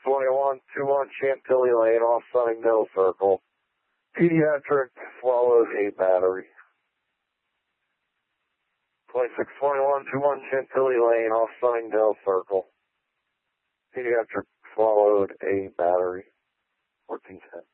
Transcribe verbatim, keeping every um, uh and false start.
twenty-one two one Chantilly Lane off Sunningdale Circle. Pediatric swallowed a battery. twenty-six twenty-one two one Chantilly Lane off Sunningdale Circle. Pediatric swallowed a battery. fourteen ten.